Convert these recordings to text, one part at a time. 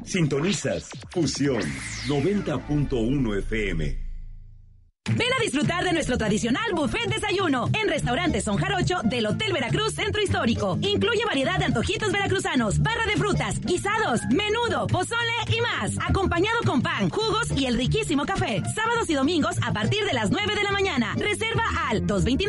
Sintonizas Fusión 90.1 FM. Ven a disfrutar de nuestro tradicional buffet desayuno en Restaurante Son Jarocho del Hotel Veracruz Centro Histórico. Incluye variedad de antojitos veracruzanos, barra de frutas, guisados, menudo, pozole y más. Acompañado con pan, jugos y el riquísimo café. Sábados y domingos a partir de las 9 de la mañana. Reserva al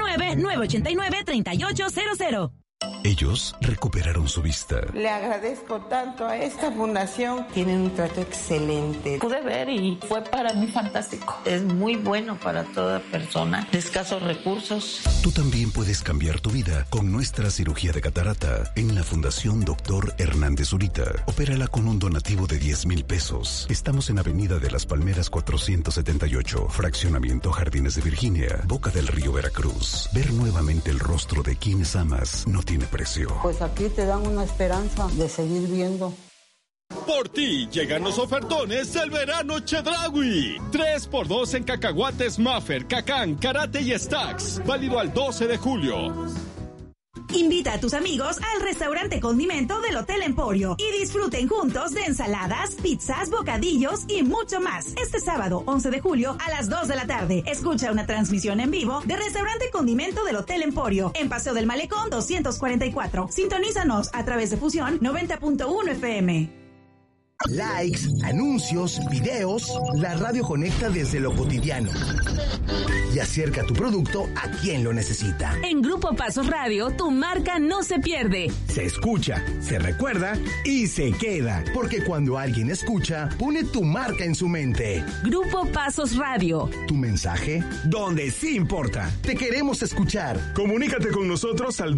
229-989-3800. Ellos recuperaron su vista. Le agradezco tanto a esta fundación. Tienen un trato excelente. Pude ver y fue para mí fantástico. Es muy bueno para toda persona de escasos recursos. Tú también puedes cambiar tu vida con nuestra cirugía de catarata en la Fundación Dr. Hernández Zurita. Opérala con un donativo de 10,000 pesos. Estamos en Avenida de las Palmeras 478, Fraccionamiento Jardines de Virginia, Boca del Río, Veracruz. Ver nuevamente el rostro de quienes amas no tiene precio. Pues aquí te dan una esperanza de seguir viendo. Por ti llegan los ofertones del verano Chedraui. 3x2 en cacahuates Maffer, Cacán, Karate y Stacks. Válido al 12 de julio. Invita a tus amigos al restaurante Condimento del Hotel Emporio y disfruten juntos de ensaladas, pizzas, bocadillos y mucho más. Este sábado, 11 de julio, a las 2 de la tarde. Escucha una transmisión en vivo de Restaurante Condimento del Hotel Emporio en Paseo del Malecón 244. Sintonízanos a través de Fusión 90.1 FM. Likes, anuncios, videos, la radio conecta desde lo cotidiano y acerca tu producto a quien lo necesita. En Grupo Pasos Radio, tu marca no se pierde. Se escucha, se recuerda y se queda. Porque cuando alguien escucha, pone tu marca en su mente. Grupo Pasos Radio. Tu mensaje, donde sí importa. Te queremos escuchar. Comunícate con nosotros al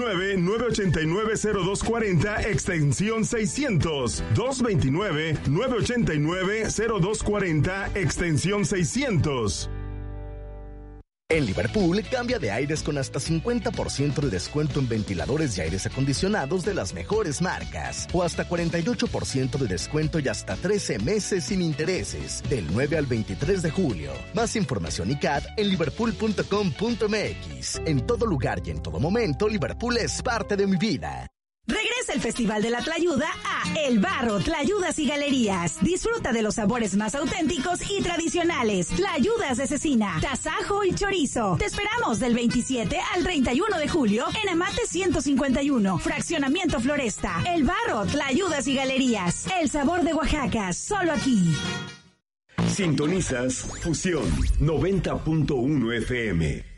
229-989-0240, extensión 600. 229-989-0240, extensión 600. En Liverpool, cambia de aires con hasta 50% de descuento en ventiladores y aires acondicionados de las mejores marcas. O hasta 48% de descuento y hasta 13 meses sin intereses. Del 9 al 23 de julio. Más información y CAT en liverpool.com.mx. En todo lugar y en todo momento, Liverpool es parte de mi vida. Regresa el Festival de la Tlayuda a El Barro, Tlayudas y Galerías. Disfruta de los sabores más auténticos y tradicionales. Tlayudas de cecina, tasajo y chorizo. Te esperamos del 27 al 31 de julio en Amate 151, Fraccionamiento Floresta. El Barro, Tlayudas y Galerías. El sabor de Oaxaca, solo aquí. Sintonizas Fusión 90.1 FM.